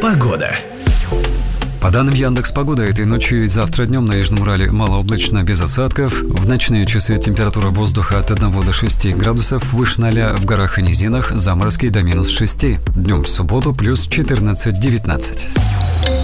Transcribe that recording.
Погода. По данным Яндекс.Погода, этой ночью и завтра днем на Южном Урале малооблачно, без осадков. В ночные часы температура воздуха от 1 до 6 градусов, выше 0 в горах и низинах, заморозки до -6. Днем в субботу плюс 14-19.